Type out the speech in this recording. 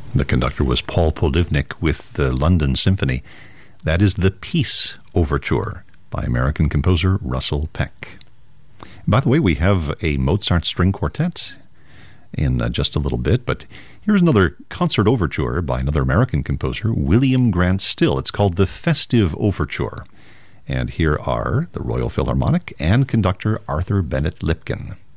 The conductor was Paul Polivnik with the London Symphony. That is the Peace Overture by American composer Russell Peck. By the way, we have a Mozart string quartet in just a little bit, but here's another concert overture by another American composer, William Grant Still. It's called the Festive Overture. And here are the Royal Philharmonic and conductor Arthur Bennett Lipkin.